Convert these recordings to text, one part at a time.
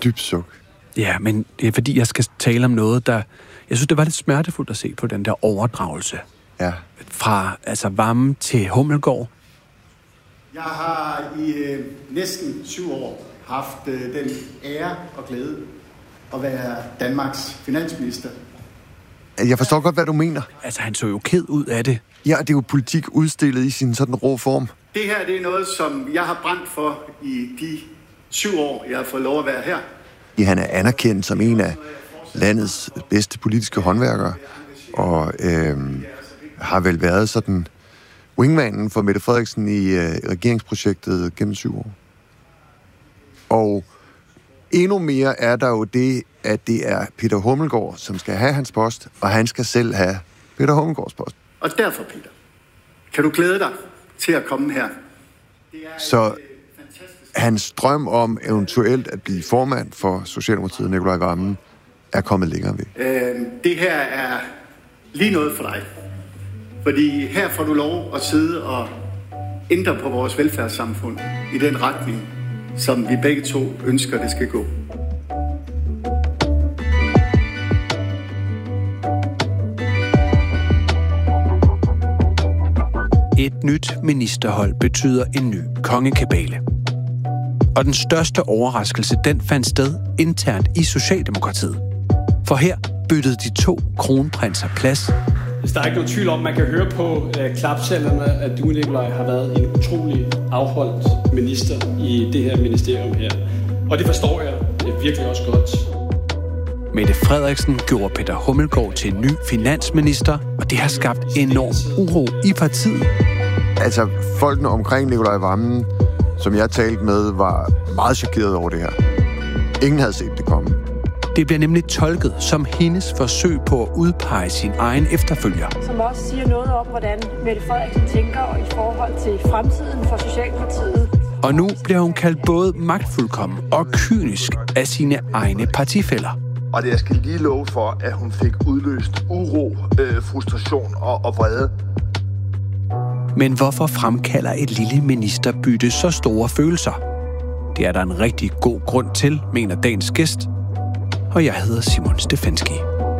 dybt suk. Ja, men det er fordi, jeg skal tale om noget, der... Jeg synes, det var lidt smertefuldt at se på den der overdragelse. Ja. Fra Wammen til Hummelgaard. Jeg har i næsten 7 år haft den ære og glæde at være Danmarks finansminister. Jeg forstår godt, hvad du mener. Altså, han så jo ked ud af det. Ja, det er jo politik udstillet i sin sådan rå form. Det her, det er noget, som jeg har brændt for i de 7 år, jeg har fået lov at være her. Han er anerkendt som en af landets bedste politiske håndværkere, og har vel været sådan wingmanen for Mette Frederiksen i regeringsprojektet gennem 7 år. Og endnu mere er der jo det, at det er Peter Hummelgaard, som skal have hans post, og han skal selv have Peter Hummelgaards post. Og derfor, Peter, kan du glæde dig til at komme her. Så hans drøm om eventuelt at blive formand for Socialdemokratiet, Nicolai Wammen, er kommet længere ved. Det her er lige noget for dig. Fordi her får du lov at sidde og ændre på vores velfærdssamfund i den retning, som vi begge to ønsker, det skal gå. Et nyt ministerhold betyder en ny kongekabale. Og den største overraskelse, den fandt sted internt i Socialdemokratiet. For her byttede de 2 kronprinser plads. Der er ikke nogen tvivl om, man kan høre på klapsalerne, at du, Nicolai, har været en utrolig afholdt minister i det her ministerium her. Og det forstår jeg virkelig også godt. Mette Frederiksen gjorde Peter Hummelgaard til ny finansminister, og det har skabt enorm uro i partiet. Altså, folkene omkring Nicolai Wammen, som jeg talte med, var meget chokeret over det her. Ingen havde set det komme. Det bliver nemlig tolket som hendes forsøg på at udpege sin egen efterfølger. Som også siger noget om, hvordan Mette Frederiksen tænker i forhold til fremtiden for Socialdemokratiet. Og nu bliver hun kaldt både magtfuldkommen og kynisk af sine egne partifæller. Og jeg skal lige love for, at hun fik udløst uro, frustration og vrede. Men hvorfor fremkalder et lille ministerbytte så store følelser? Det er der en rigtig god grund til, mener dagens gæst. Og jeg hedder Simon Stefanski.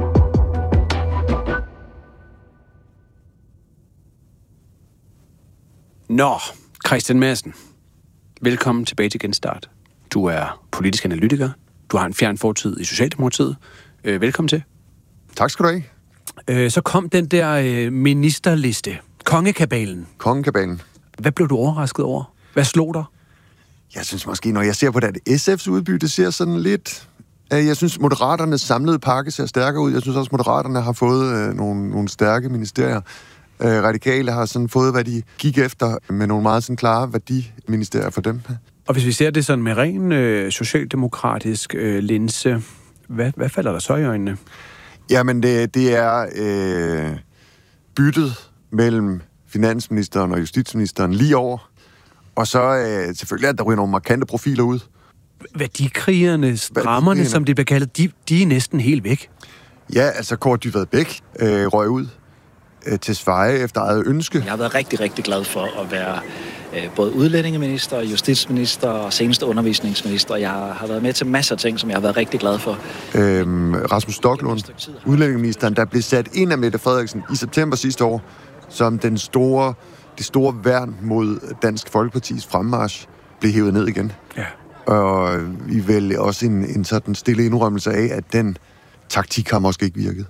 Nå, Christian Madsen. Velkommen tilbage til Genstart. Du er politisk analytiker. Du har en fjern fortid i Socialdemokratiet. Velkommen til. Tak skal du have. Så kom den der ministerliste. Kongekabalen. Kongekabalen. Hvad blev du overrasket over? Hvad slog dig? Jeg synes måske, når jeg ser på det, at SF's udbytte ser sådan lidt... Jeg synes, Moderaternes samlede pakke ser stærkere ud. Jeg synes også, Moderaterne har fået nogle stærke ministerier. Radikale har sådan fået, hvad de gik efter, med nogle meget sådan klare værdiministerier for dem. Og hvis vi ser det sådan med ren socialdemokratisk linse, hvad falder der så i øjnene? Jamen, det er byttet mellem finansministeren og justitsministeren lige over. Og så selvfølgelig er der ryger nogle markante profiler ud. Værdikrigerne, strammerne, som det bliver kaldet, de er næsten helt væk. Ja, altså Kaare Dybvad Bek røg ud til Sverige efter eget ønske. Jeg har været rigtig, rigtig glad for at være både udlændingeminister, justitsminister og seneste undervisningsminister. Jeg har været med til masser af ting, som jeg har været rigtig glad for. Rasmus Stoklund, udlændingeministeren, der blev sat ind af Mette Frederiksen i september sidste år, som det store værn mod Dansk Folkepartis fremmarch, blev hævet ned igen. Ja. Og vi vil også en sådan stille indrømmelse af, at den taktik har måske ikke virket.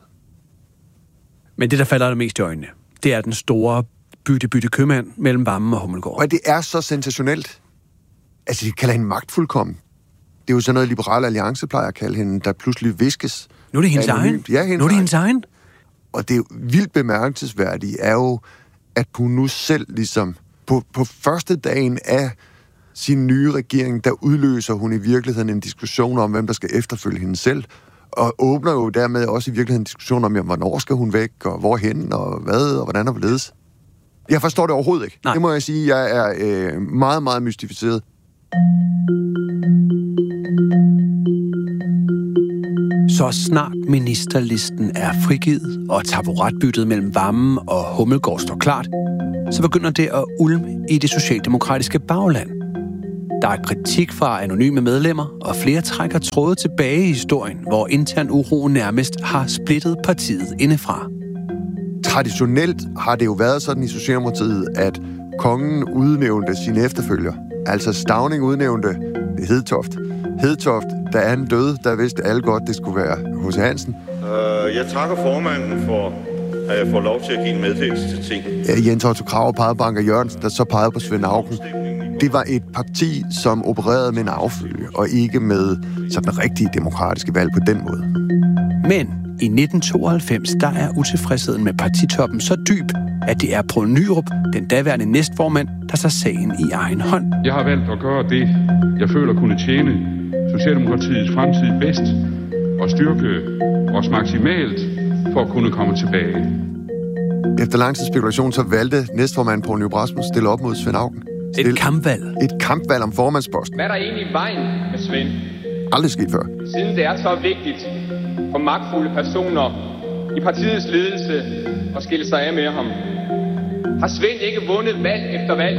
Men det, der falder der mest i øjnene, det er den store bytte-købmand mellem Wammen og Hummelgaard. Og det er så sensationelt. Altså, de kalder hende magtfuldkommen. Det er jo sådan noget, Liberal Alliance plejer at kalde hende, der pludselig viskes. Nu er det hendes egen? Ja, nu er det hendes egen? Og det er jo vildt bemærkelsesværdigt, er jo, at hun nu selv ligesom på første dagen af sin nye regering, der udløser hun i virkeligheden en diskussion om, hvem der skal efterfølge hende selv, og åbner jo dermed også i virkeligheden en diskussion om, hvornår skal hun væk, og hvorhen, og hvad, og hvordan og hvorledes. Jeg forstår det overhovedet ikke. Nej. Det må jeg sige, jeg er meget, meget mystificeret. Så snart ministerlisten er frigivet, og taburetbyttet mellem Wammen og Hummelgaard står klart, så begynder det at ulme i det socialdemokratiske bagland. Der er kritik fra anonyme medlemmer, og flere trækker tråde tilbage i historien, hvor intern uro nærmest har splittet partiet indefra. Traditionelt har det jo været sådan i Socialdemokratiet, at kongen udnævnte sine efterfølger. Altså Stauning udnævnte Hedtoft. Hedtoft, da han døde, der vidste alle godt, det skulle være H.C. Hansen. Jeg takker formanden for, at jeg får lov til at give en meddelelse til ting. Jens Otto Krag pegede på Anker Jørgensen, der så pegede på Svend Auken. Det var et parti, som opererede med en affølge, og ikke med sådan rigtige demokratiske valg på den måde. Men i 1992, der er utilfredsheden med partitoppen så dyb, at det er Poul Nyrup, den daværende næstformand, der tager sagen i egen hånd. Jeg har valgt at gøre det, jeg føler kunne tjene Socialdemokratiets fremtid bedst, og styrke os maksimalt for at kunne komme tilbage. Efter lang tid spekulation, så valgte næstformand Poul Nyrup Rasmussen stille op mod Svend Auken. Et kampvalg. Et kampvalg om formandsposten. Hvad er der egentlig i vejen med Svend? Aldrig sket før. Siden det er så vigtigt for magtfulde personer i partiets ledelse at skille sig af med ham, har Svend ikke vundet valg efter valg.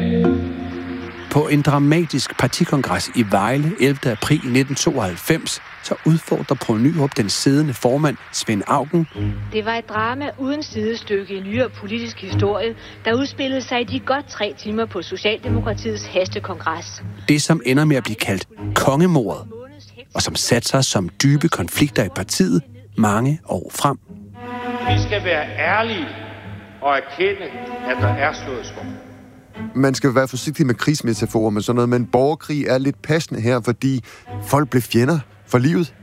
På en dramatisk partikongres i Vejle 11. april 1992, så udfordrer Poul Nyrup den siddende formand Svend Auken. Det var et drama uden sidestykke i nyere politisk historie, der udspillede sig i de godt 3 timer på Socialdemokratiets hastekongres. Det, som ender med at blive kaldt kongemordet, og som satte sig som dybe konflikter i partiet mange år frem. Vi skal være ærlige og erkende, at der er slået skår. Man skal være forsigtig med krigsmetaforer med sådan noget, men borgerkrig er lidt passende her, fordi folk blev fjender for livet.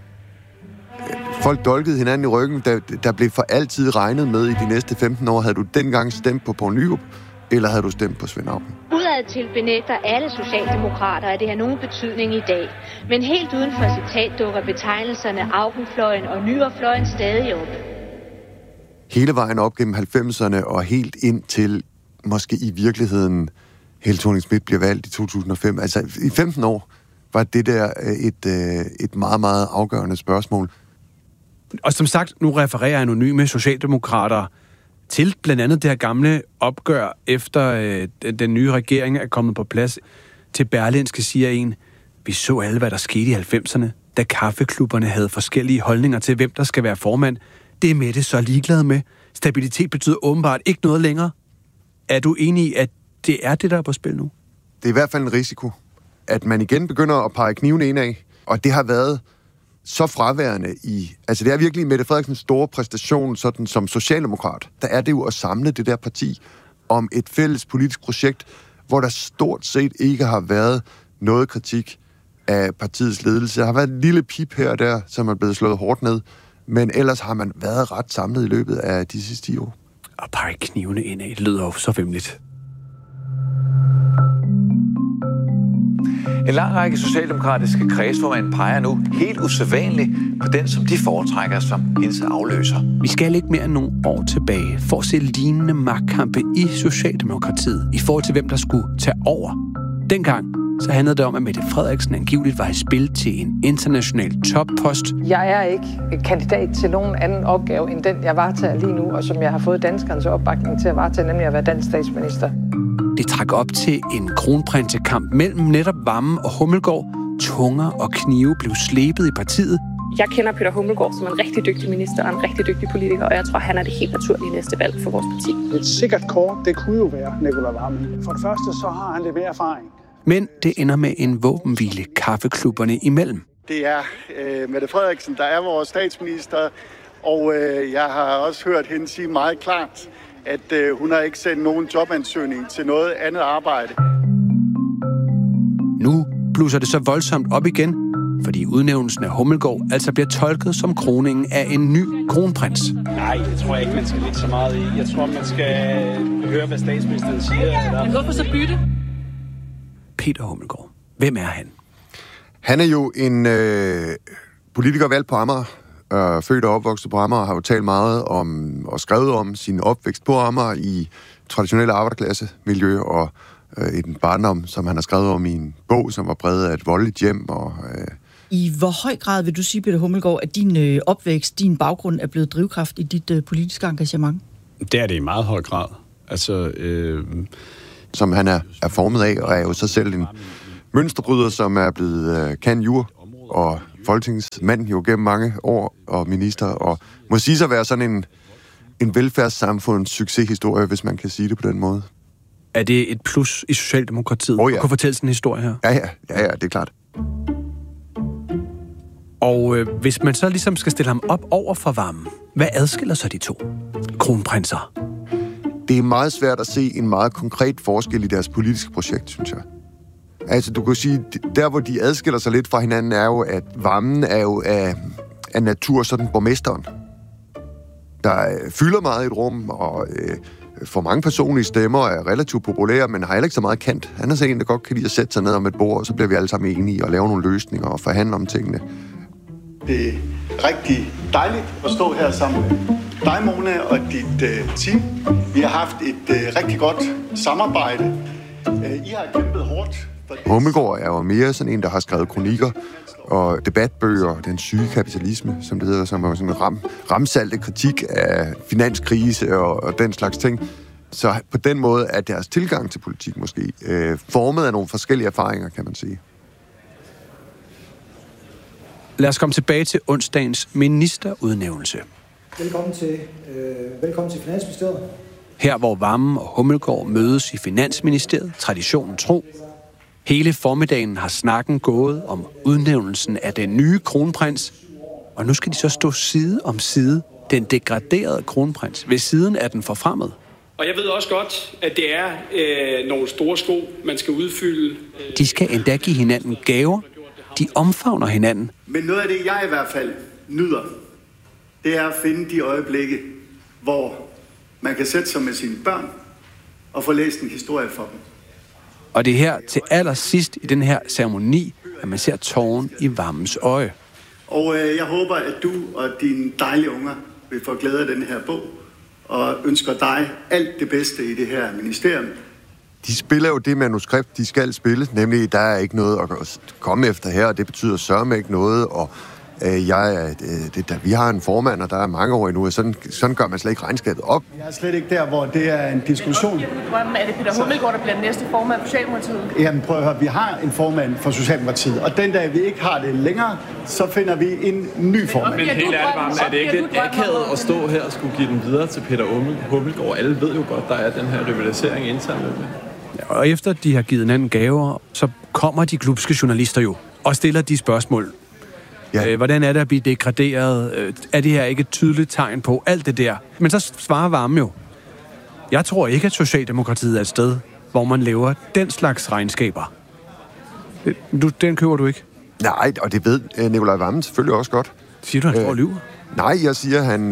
Folk dolkede hinanden i ryggen, der blev for altid regnet med i de næste 15 år. Havde du dengang stemt på Poul Nyrup, eller havde du stemt på Svend Auken? Udadtil benægter alle socialdemokrater, at det har nogen betydning i dag. Men helt uden for citat dukker betegnelserne Aukenfløjen og Nyrupfløjen stadig op. Hele vejen op gennem 90'erne og helt ind til måske i virkeligheden Helle Thorning-Schmidt bliver valgt i 2005. Altså i 15 år var det der et meget, meget afgørende spørgsmål. Og som sagt, nu refererer anonyme socialdemokrater til blandt andet det her gamle opgør, efter den nye regering er kommet på plads. Til Berlingske siger en, vi så alle, hvad der skete i 90'erne, da kaffeklubberne havde forskellige holdninger til, hvem der skal være formand. Det er Mette så ligeglad med. Stabilitet betyder åbenbart ikke noget længere. Er du enig i, at det er det, der er på spil nu? Det er i hvert fald en risiko, at man igen begynder at pege kniven indad, og det har været så fraværende i... Altså det er virkelig Mette Frederiksens store præstation, sådan som socialdemokrat. Der er det jo at samle det der parti om et fælles politisk projekt, hvor der stort set ikke har været noget kritik af partiets ledelse. Der har været en lille pip her og der, som er blevet slået hårdt ned, men ellers har man været ret samlet i løbet af de sidste 10 år. Og pege knivene indad, det lyder jo så femmeligt. En lang række socialdemokratiske kredsformænd peger nu helt usædvanligt på den, som de foretrækker som hendes afløser. Vi skal ikke mere end nogle år tilbage for at se lignende magtkampe i Socialdemokratiet i forhold til, hvem der skulle tage over. Dengang så handlede det om, at Mette Frederiksen angiveligt var i spil til en international toppost. Jeg er ikke kandidat til nogen anden opgave, end den, jeg varetager lige nu, og som jeg har fået danskernes opbakning til at varetage, nemlig at være dansk statsminister. Det trak op til en kronprinsekamp mellem netop Wammen og Hummelgaard. Tunger og knive blev slebet i partiet. Jeg kender Peter Hummelgaard som en rigtig dygtig minister og en rigtig dygtig politiker, og jeg tror, han er det helt naturlige næste valg for vores parti. Et sikkert kort, det kunne jo være Nicolai Wammen. For det første, så har han lidt mere erfaring. Men det ender med en våbenhvile kaffeklubberne imellem. Det er Mette Frederiksen, der er vores statsminister, og jeg har også hørt hende sige meget klart, at hun har ikke sendt nogen jobansøgning til noget andet arbejde. Nu blusser det så voldsomt op igen, fordi udnævnelsen af Hummelgaard altså bliver tolket som kroningen af en ny kronprins. Nej, det tror jeg ikke, man skal lægge så meget i. Jeg tror, man skal høre, hvad statsministeren siger. Men hvorfor så bytte? Peter Hummelgaard. Hvem er han? Han er jo en politiker valgt på Amager, født og opvokset på Amager, har jo talt meget om og skrevet om sin opvækst på Amager i traditionelle arbejderklassemiljø og en barndom, som han har skrevet om i en bog, som var præget af et voldeligt hjem. I hvor høj grad vil du sige, Peter Hummelgaard, at din opvækst, din baggrund er blevet drivkraft i dit politiske engagement? Det er det i meget høj grad. Altså, som han er formet af, og er jo så selv en mønsterbryder, som er blevet kan-jur og folketingsmand jo gennem mange år og minister, og må sige sig at være sådan en velfærdssamfunds succeshistorie, hvis man kan sige det på den måde. Er det et plus i Socialdemokratiet at kunne fortælle sådan en historie her? Ja, det er klart. Og hvis man så ligesom skal stille ham op over for Wammen, hvad adskiller så de to kronprinser? Det er meget svært at se en meget konkret forskel i deres politiske projekt, synes jeg. Altså, du kan sige, der hvor de adskiller sig lidt fra hinanden, er jo, at Wammen er jo af natur sådan borgmesteren, der fylder meget i et rum, og får mange personlige stemmer, er relativt populær, men har heller ikke så meget kant. Han er så en, der godt kan lide at sætte sig ned om et bord, og så bliver vi alle sammen enige og lave nogle løsninger og forhandle om tingene. Det er rigtig dejligt at stå her sammen med dig, Mona, og dit team. Vi har haft et rigtig godt samarbejde. I har kæmpet hårdt. Hummelgaard er jo mere sådan en, der har skrevet kronikker og debatbøger, den syge kapitalisme, som det hedder, som er sådan en ramsalte kritik af finanskrise og den slags ting. Så på den måde er deres tilgang til politik måske formet af nogle forskellige erfaringer, kan man sige. Lad os komme tilbage til onsdagens ministerudnævnelse. Velkommen til Finansministeriet. Her hvor Wammen og Hummelgaard mødes i Finansministeriet, traditionen tro. Hele formiddagen har snakken gået om udnævnelsen af den nye kronprins, og nu skal de så stå side om side, den degraderede kronprins, ved siden af den forfremmede. Og jeg ved også godt, at det er nogle store sko, man skal udfylde. De skal endda give hinanden gaver. De omfavner hinanden. Men noget af det, jeg i hvert fald nyder, det er at finde de øjeblikke, hvor man kan sætte sig med sine børn og få læst en historie for dem. Og det er her til allersidst i den her ceremoni, at man ser tåren i Wammens øje. Og jeg håber, at du og dine dejlige unger vil få glæde af den her bog, og ønsker dig alt det bedste i det her ministerium. De spiller jo det manuskript, de skal spille, nemlig der er ikke noget at komme efter her, og det betyder sørme ikke noget, og vi har en formand, og der er mange år endnu, og sådan gør man slet ikke regnskabet op. Jeg er slet ikke der, hvor det er en diskussion. Er det Peter Hummelgaard, der bliver den næste formand for Socialdemokratiet? Jamen prøv at høre, vi har en formand for Socialdemokratiet, og den dag vi ikke har det længere, så finder vi en ny formand. Men helt ærligt, er det ikke lidt akavet at stå her og skulle give den videre til Peter Hummelgaard? Alle ved jo godt, der er den her rivalisering internt. Og efter de har givet hinanden gaver, så kommer de glubske journalister jo og stiller de spørgsmål. Ja. Hvordan er det at blive degraderet? Er det her ikke et tydeligt tegn på alt det der? Men så svarer Wammen jo. Jeg tror ikke, at Socialdemokratiet er et sted, hvor man laver den slags regnskaber. Den køber du ikke? Nej, og det ved Nicolai Wammen selvfølgelig også godt. Siger du, han står og lyver? Nej, jeg siger, han...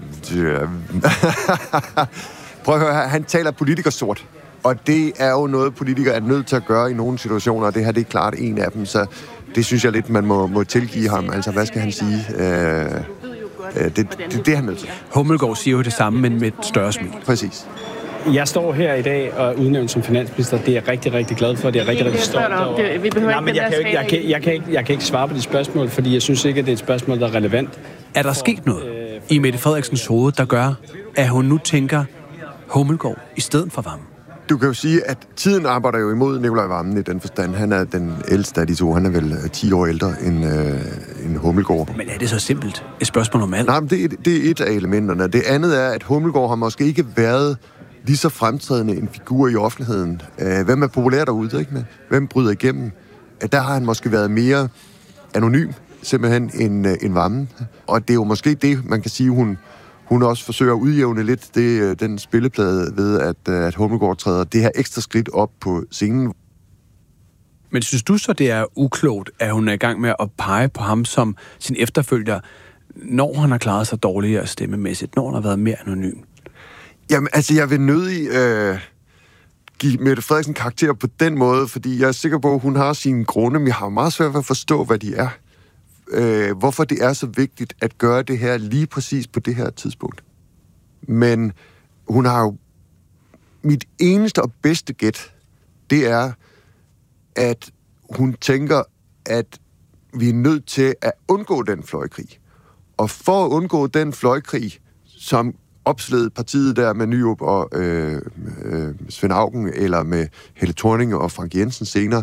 Prøv at høre, han taler politikersort. Og det er jo noget, politikere er nødt til at gøre i nogle situationer, og det her det er klart en af dem, så det synes jeg lidt, man må tilgive ham. Altså, hvad skal han sige? Det er han nødt til. Hummelgaard siger jo det samme, men med et større smil. Præcis. Jeg står her i dag og udnævnt som finansminister. Det er jeg rigtig, rigtig glad for. Det er rigtig, rigtig stolt over. Vi behøver ikke jeg kan ikke svare på de spørgsmål, fordi jeg synes ikke, at det er et spørgsmål, der er relevant. Er der sket noget i Mette Frederiksens hoved, der gør, at hun nu tænker Hummelgaard i stedet for Wammen? Du kan jo sige, at tiden arbejder jo imod Nicolai Wammen i den forstand. Han er den ældste af de to. Han er vel 10 år ældre end Hummelgaard. Men er det så simpelt? Et spørgsmål om alt? Nej, men det er et af elementerne. Det andet er, at Hummelgaard har måske ikke været lige så fremtrædende en figur i offentligheden. Hvem er populær derude, ikke med? Hvem bryder igennem? Der har han måske været mere anonym, simpelthen, end Wammen. Og det er jo måske det, man kan sige, hun også forsøger at udjævne lidt den spilleplade ved, at Hummelgaard træder det her ekstra skridt op på scenen. Men synes du så, det er uklogt, at hun er i gang med at pege på ham som sin efterfølger, når han har klaret sig dårligere stemmemæssigt, når han har været mere anonym? Jamen, altså, jeg vil nødig give Mette Frederiksen karakter på den måde, fordi jeg er sikker på, at hun har sine grunde, men jeg har meget svært ved at forstå, hvad de er. Hvorfor det er så vigtigt at gøre det her lige præcis på det her tidspunkt. Men hun har jo... Mit eneste og bedste gæt, det er, at hun tænker, at vi er nødt til at undgå den fløjkrig. Og for at undgå den fløjkrig, som opsled partiet der med Nyrup og Svend Auken, eller med Helle Thorning og Frank Jensen senere,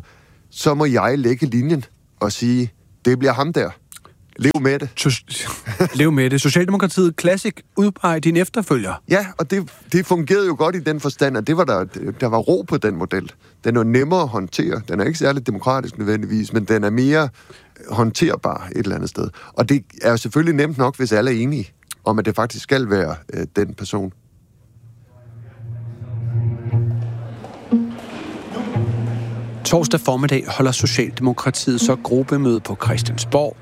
så må jeg lægge linjen og sige, det bliver ham der. Lev med det. Lev med det. Socialdemokratiet Classic udpeger din efterfølger. Ja, og det fungerede jo godt i den forstand, at det var der var ro på den model. Den er nemmere at håndtere. Den er ikke særlig demokratisk nødvendigvis, men den er mere håndterbar et eller andet sted. Og det er jo selvfølgelig nemt nok, hvis alle er enige om, at det faktisk skal være den person. Torsdag formiddag holder Socialdemokratiet så gruppemøde på Christiansborg.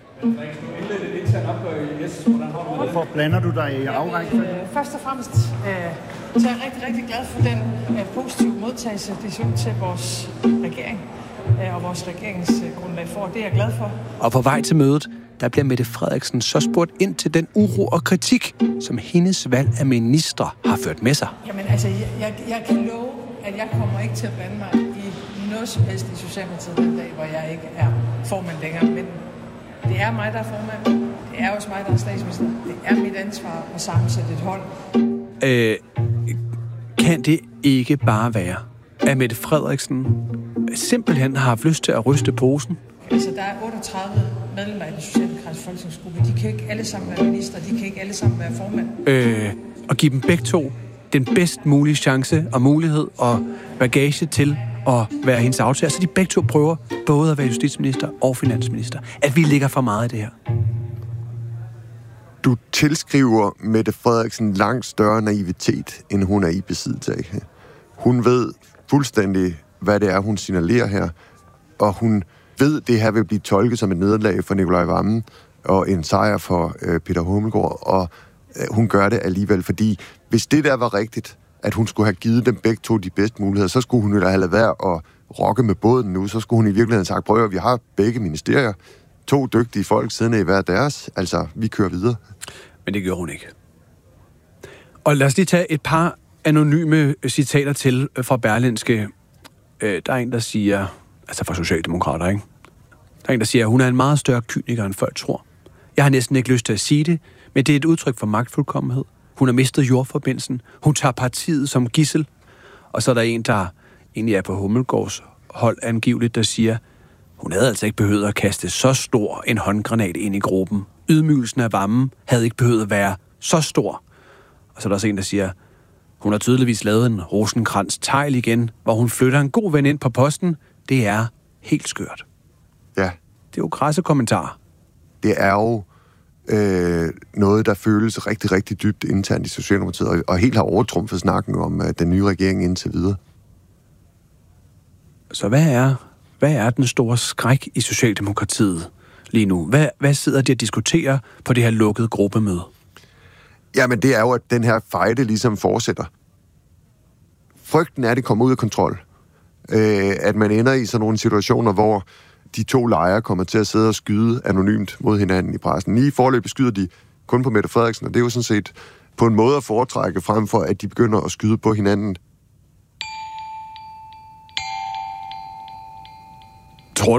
Hvorfor blander du dig i afrækningen? Først og fremmest så er jeg rigtig, rigtig glad for den positive modtagelse, det ser ud til vores regering og vores regeringsgrundlag for. Det er jeg glad for. Og på vej til mødet, der bliver Mette Frederiksen så spurgt ind til den uro og kritik, som hendes valg af ministre har ført med sig. Jamen altså, jeg kan love, at jeg kommer ikke til at blande mig i noget som helst i Socialdemokratiet den dag, hvor jeg ikke er formand længere. Men det er mig, der er formand. Det er også mig, der er statsminister. Det er mit ansvar at sammensætte et hold. Kan det ikke bare være, at Mette Frederiksen simpelthen har haft lyst til at ryste posen? Altså, der er 38 medlemmer i den socialdemokratiske folketingsgruppe. De kan ikke alle sammen være minister. De kan ikke alle sammen være formand. Og give dem begge to den bedst mulige chance og mulighed og bagage til at være hendes aftager, så de begge to prøver både at være justitsminister og finansminister. At vi ligger for meget i det her. Du tilskriver Mette Frederiksen langt større naivitet, end hun er i besiddelse af. Hun ved fuldstændig, hvad det er, hun signalerer her, og hun ved, det her vil blive tolket som et nederlag for Nicolai Wammen og en sejr for Peter Hummelgaard, og hun gør det alligevel, fordi hvis det der var rigtigt, at hun skulle have givet dem begge to de bedste muligheder, så skulle hun jo da have ladet være at rokke med båden nu, så skulle hun i virkeligheden sagt, prøv at vi har begge ministerier, 2 dygtige folk siddende i hver deres, altså vi kører videre. Men det gjorde hun ikke. Og lad os lige tage et par anonyme citater til fra Berlingske. Der er en, der siger, altså fra Socialdemokrater, ikke? Der er en, der siger, at hun er en meget større kyniker, end folk tror. Jeg har næsten ikke lyst til at sige det, men det er et udtryk for magtfuldkommenhed. Hun har mistet jordforbindelsen. Hun tager partiet som gidsel. Og så er der en, der egentlig er på Hummelgaards hold angiveligt, der siger, hun havde altså ikke behøvet at kaste så stor en håndgranat ind i gruppen. Ydmygelsen af Wammen havde ikke behøvet at være så stor. Og så er der også en, der siger, hun har tydeligvis lavet en Rosenkrantz-tegl igen, hvor hun flytter en god ven ind på posten. Det er helt skørt. Ja. Det er jo krasse kommentarer. Det er jo noget, der føles rigtig, rigtig dybt internt i Socialdemokratiet, og helt har overtrumfet snakken om den nye regering indtil videre. Så hvad er den store skræk i Socialdemokratiet lige nu? Hvad sidder de og diskuterer på det her lukkede gruppemøde? Jamen, det er jo, at den her fejde ligesom fortsætter. Frygten er, at det kommer ud af kontrol. At man ender i sådan nogle situationer, hvor de 2 lejre kommer til at sidde og skyde anonymt mod hinanden i pressen. Lige i forløbet skyder de kun på Mette Frederiksen, og det er jo sådan set på en måde at foretrække, frem for at de begynder at skyde på hinanden. Tror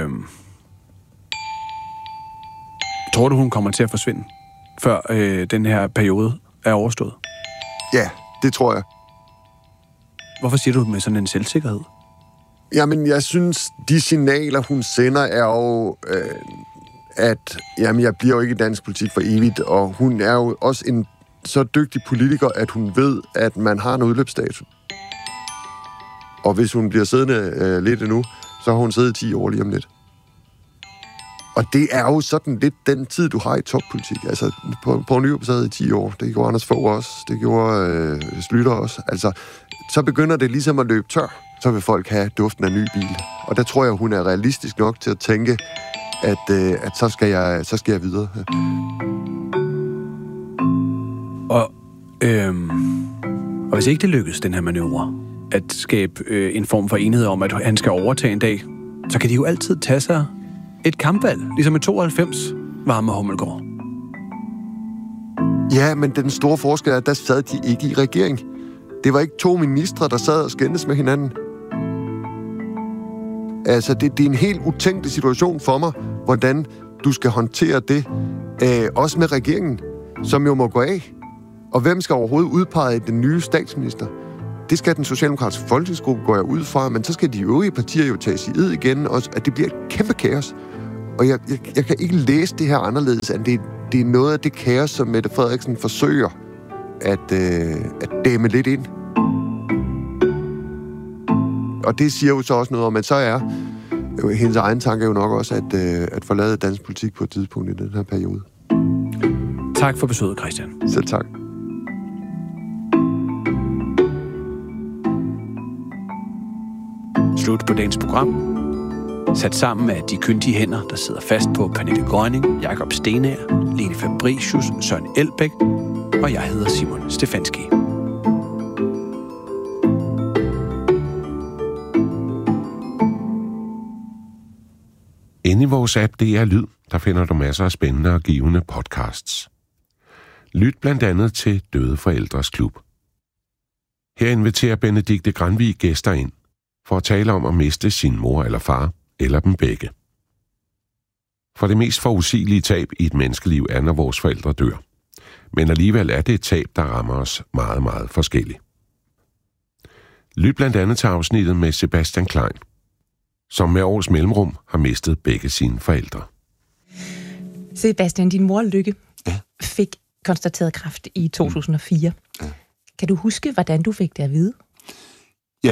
du, hun kommer til at forsvinde, før den her periode er overstået? Ja, det tror jeg. Hvorfor siger du med sådan en selvsikkerhed? Jamen, jeg synes, de signaler, hun sender, er jo, at jeg bliver jo ikke i dansk politik for evigt, og hun er jo også en så dygtig politiker, at hun ved, at man har en udløbsdato. Og hvis hun bliver siddende lidt endnu, så har hun siddet 10 år lige om lidt. Og det er jo sådan lidt den tid, du har i toppolitik. Altså, på Nyrup sad i 10 år. Det gjorde Anders Fogh også. Det gjorde Schlüter også. Altså, så begynder det ligesom at løbe tør. Så vil folk have duften af ny bil. Og der tror jeg, hun er realistisk nok til at tænke, at så skal jeg videre. Og hvis ikke det lykkes, den her manøvre, at skabe en form for enighed om, at han skal overtage en dag, så kan de jo altid tage sig et kampvalg, ligesom i 92 var med Hummelgaard. Ja, men den store forskel er, at der sad de ikke i regering. Det var ikke 2 ministre, der sad og skændes med hinanden. Altså, det er en helt utænkelig situation for mig, hvordan du skal håndtere det. Også med regeringen, som jo må gå af. Og hvem skal overhovedet udpege den nye statsminister? det skal den socialdemokratiske folketingsgruppe, går jeg ud fra, men så skal de øvrige partier jo tages i ed igen, og at det bliver et kæmpe kaos. Og jeg kan ikke læse det her anderledes, end det er noget af det kaos, som Mette Frederiksen forsøger at dæmme lidt ind. Og det siger jo så også noget om, at så er hendes egen tanke jo nok også at forlade dansk politik på et tidspunkt i den her periode. Tak for besøget, Christian. Selv tak. Slut på dagens program. Sat sammen af de kyndige hænder, der sidder fast på Pernille Grønning, Jakob Stenager, Lene Fabricius, Søren Elbæk, og jeg hedder Simon Stefanski. Inde i vores app DR Lyd, der finder du masser af spændende og givende podcasts. Lyt blandt andet til Døde Forældres Klub. Her inviterer Benedikte Granvig gæster ind for at tale om at miste sin mor eller far, eller dem begge. For det mest forudsigelige tab i et menneskeliv er, når vores forældre dør. Men alligevel er det et tab, der rammer os meget, meget forskelligt. Lyt blandt andet til afsnittet med Sebastian Klein, som med års mellemrum har mistet begge sine forældre. Sebastian, din mor Lykke fik konstateret kræft i 2004. Ja. Kan du huske, hvordan du fik det at vide? Ja,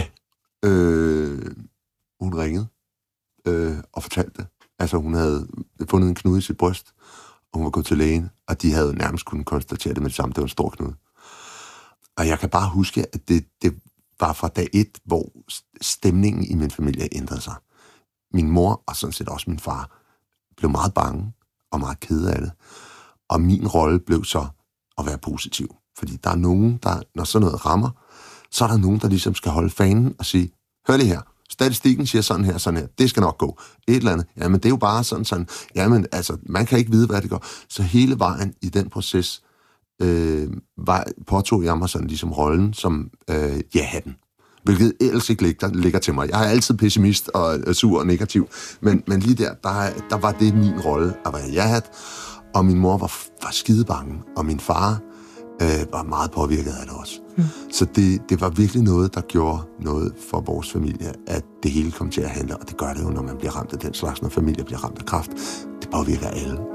hun ringede og fortalte det. Altså, hun havde fundet en knude i sit bryst, og hun var gået til lægen, og de havde nærmest kunnet konstatere det med det samme. Det var en stor knude. Og jeg kan bare huske, at det var fra dag 1, hvor stemningen i min familie ændrede sig. Min mor, og sådan set også min far, blev meget bange og meget ked af det. Og min rolle blev så at være positiv. Fordi der er nogen, der, når sådan noget rammer, så er der nogen, der ligesom skal holde fanen og sige, hør lige her, statistikken siger sådan her, det skal nok gå. Et eller andet, jamen det er jo bare sådan, jamen altså, man kan ikke vide, hvad det går. Så hele vejen i den proces påtog jeg mig sådan ligesom rollen som ja-hatten. Hvilket ellers ikke ligger til mig. Jeg er altid pessimist og sur og negativ, men lige der var det min rolle at være ja-hat, og min mor var skidebange, og min far var meget påvirket af det også. Så det var virkelig noget, der gjorde noget for vores familie, at det hele kom til at handle, og det gør det jo, når man bliver ramt af den slags, når familier bliver ramt af kræft. Det påvirker alle.